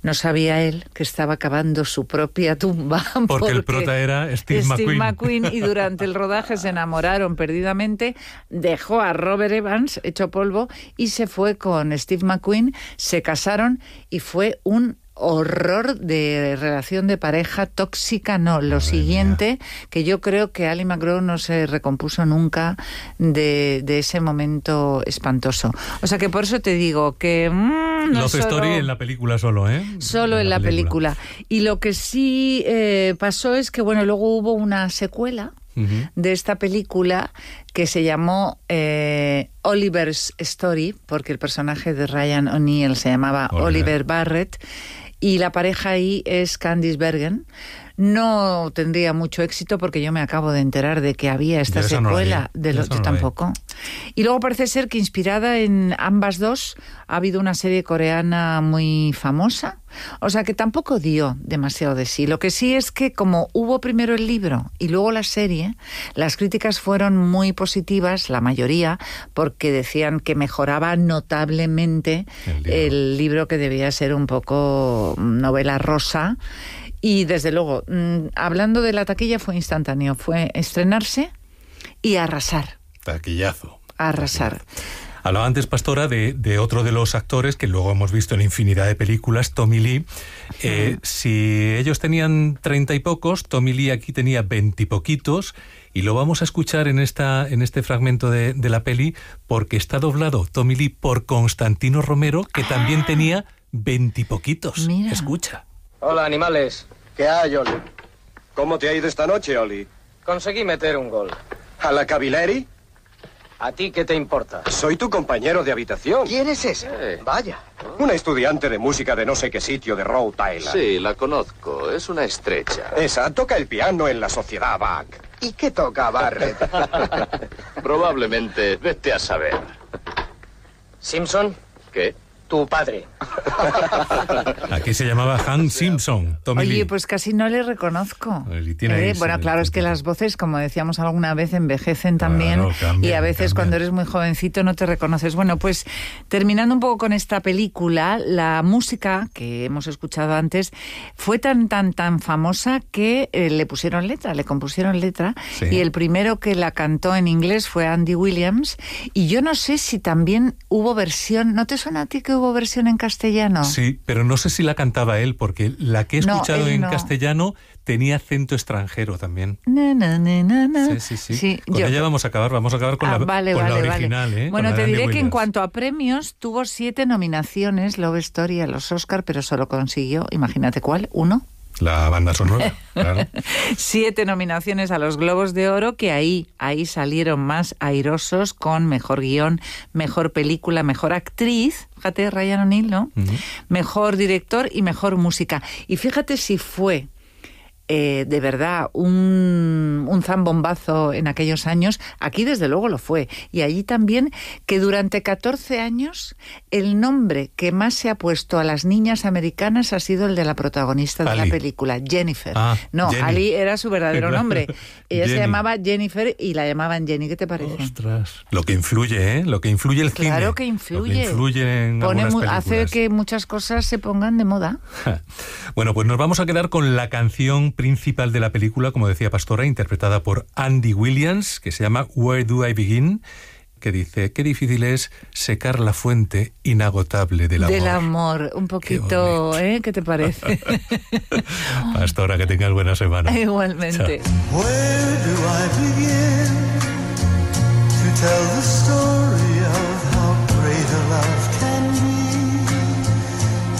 No sabía él que estaba cavando su propia tumba. Porque el prota era Steve McQueen, y durante el rodaje se enamoraron perdidamente, dejó a Robert Evans hecho polvo y se fue con Steve McQueen, se casaron y fue un horror de relación de pareja tóxica. No, lo siguiente, que yo creo que Ali MacGraw no se recompuso nunca de ese momento espantoso. O sea que por eso te digo que no Love Story en la película solo, ¿eh? Solo en la película. Y lo que sí pasó es que, bueno, luego hubo una secuela de esta película que se llamó Oliver's Story, porque el personaje de Ryan O'Neal se llamaba Oliver Barrett, y la pareja ahí es Candice Bergen. No tendría mucho éxito porque yo me acabo de enterar de que había esta secuela de los yo tampoco. Y luego parece ser que inspirada en ambas dos ha habido una serie coreana muy famosa. O sea que tampoco dio demasiado de sí. Lo que sí es que como hubo primero el libro y luego la serie, las críticas fueron muy positivas, la mayoría, porque decían que mejoraba notablemente el libro, que debía ser un poco novela rosa. Y desde luego, hablando de la taquilla, fue instantáneo. Fue estrenarse y arrasar. Taquillazo. Arrasar. Hablaba antes, Pastora, de otro de los actores que luego hemos visto en infinidad de películas, Tommy Lee. Si ellos tenían 30 y pocos, Tommy Lee aquí tenía 20 y poquitos, y lo vamos a escuchar en este fragmento de la peli, porque está doblado Tommy Lee por Constantino Romero, que también tenía 20 y poquitos. Mira. Escucha. Hola, animales. ¿Qué hay, Oli? ¿Cómo te ha ido esta noche, Oli? Conseguí meter un gol. ¿A la Cavilleri? ¿A ti qué te importa? Soy tu compañero de habitación. ¿Quién es ese? Vaya. Una estudiante de música de no sé qué sitio de Rhode Island. Sí, la conozco. Es una estrecha. Esa toca el piano en la sociedad Bach. ¿Y qué toca Barrett? Probablemente. Vete a saber. ¿Simpson? ¿Qué? Tu padre. Aquí se llamaba Hank Simpson, Tommy Lee. Oye, pues casi no le reconozco. Tiene Bueno, claro, es que las voces, como decíamos alguna vez, envejecen también, y a veces cuando eres muy jovencito no te reconoces. Bueno, pues terminando un poco con esta película, la música que hemos escuchado antes fue tan famosa que le pusieron letra, le compusieron letra, sí. Y el primero que la cantó en inglés fue Andy Williams, y yo no sé si también hubo versión. ¿No te suena a ti que hubo versión en castellano? Sí, pero no sé si la cantaba él, porque la que he escuchado en castellano tenía acento extranjero también. Sí. Con ella vamos a acabar con la original. ¿eh? Bueno, con te diré Williams. que en cuanto a premios, tuvo 7 nominaciones Love Story a los Oscar, pero solo consiguió, imagínate cuál, 1. La banda sonora, claro. 7 nominaciones a los Globos de Oro, que ahí salieron más airosos, con mejor guión, mejor película, mejor actriz, fíjate, Ryan O'Neal, ¿no? Mejor director y mejor música. Y fíjate si fue de verdad un zambombazo en aquellos años. Aquí desde luego lo fue, y allí también, que durante 14 años el nombre que más se ha puesto a las niñas americanas ha sido el de la protagonista de la película, Jennifer. Jenny. Ali era su verdadero nombre. Ella se llamaba Jennifer y la llamaban Jenny. ¿Qué te parece? Ostras, lo que influye, ¿eh? Lo que influye el cine. Claro que influye. Lo que influye en algunas películas. Hace que muchas cosas se pongan de moda. Bueno, pues nos vamos a quedar con la canción principal de la película, como decía Pastora, interpretada por Andy Williams, que se llama Where Do I Begin?, que dice: qué difícil es secar la fuente inagotable del amor. Del amor, un poquito, ¿eh? ¿Qué te parece? Pastora, que tengas buena semana. Igualmente. Chao. Where do I begin?